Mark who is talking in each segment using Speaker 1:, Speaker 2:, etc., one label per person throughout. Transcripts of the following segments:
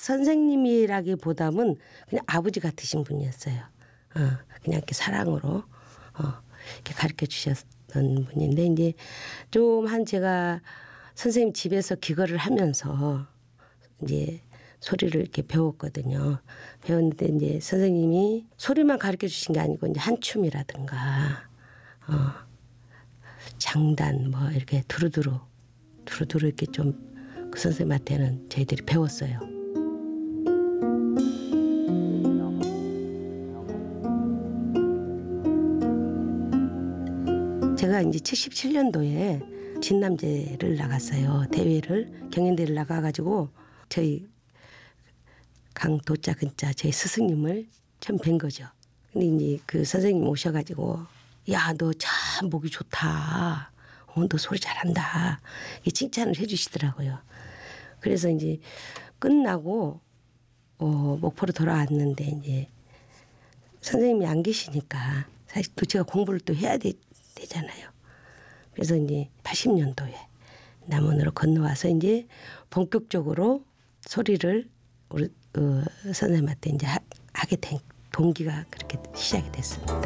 Speaker 1: 선생님이라기보다는 그냥 아버지 같으신 분이었어요. 그냥 이렇게 사랑으로 이렇게 가르쳐 주셨던 분인데 이제 좀 제가 선생님 집에서 기거를 하면서 이제 소리를 이렇게 배웠거든요. 배웠는데 이제 선생님이 소리만 가르쳐 주신 게 아니고 이제 한춤이라든가 장단 뭐 이렇게 두루두루 이렇게 좀 그 선생님한테는 저희들이 배웠어요. 제가 이제 77년도에 진남제를 나갔어요. 대회를 경연대회를 나가가지고 저희 강도자 근자 저희 스승님을 처음 뵌 거죠. 근데 이제 그 선생님 오셔가지고 야, 너 참 목이 좋다. 너 소리 잘한다. 이 칭찬을 해주시더라고요. 그래서 이제 끝나고 목포로 돌아왔는데 이제 선생님이 안 계시니까 사실 또 제가 공부를 또 해야 되잖아요. 그래서 이제 80년도에 남원으로 건너와서 이제 본격적으로 소리를 우리 선생님한테 이제 하게 된 동기가 그렇게 시작이 됐습니다.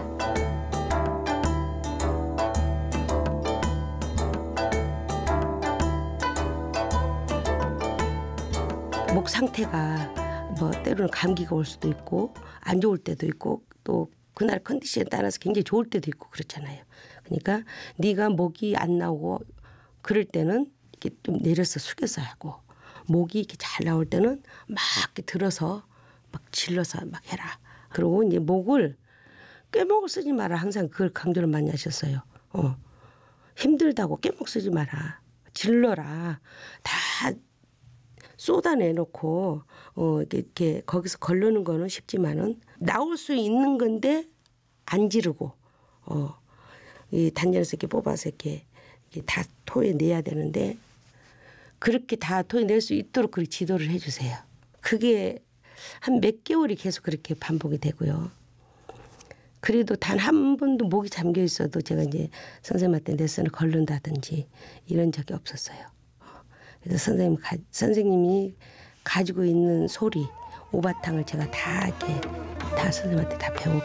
Speaker 1: 목 상태가 뭐 때로는 감기가 올 수도 있고 안 좋을 때도 있고 또 그날 컨디션에 따라서 굉장히 좋을 때도 있고 그렇잖아요. 그러니까 네가 목이 안 나오고 그럴 때는 이렇게 좀 내려서 숙여서 하고 목이 이렇게 잘 나올 때는 막 이렇게 들어서 막 질러서 막 해라. 그리고 이제 목을 꾀목을 쓰지 마라. 항상 그걸 강조를 많이 하셨어요. 힘들다고 꾀목 쓰지 마라. 질러라. 다 쏟아내놓고 이렇게 거기서 걸르는 거는 쉽지만은 나올 수 있는 건데 안 지르고 이 단전에서 이렇게 뽑아서 이렇게 다 토해내야 되는데 그렇게 다 토해낼 수 있도록 그렇게 지도를 해주세요. 그게 한 몇 개월이 계속 그렇게 반복이 되고요. 그래도 단 한 번도 목이 잠겨 있어도 제가 이제 선생님한테 레슨을 걸른다든지 이런 적이 없었어요. 그래서 선생님이 가지고 있는 소리 오바탕을 제가 다 이렇게 다 선생님한테 다 배우고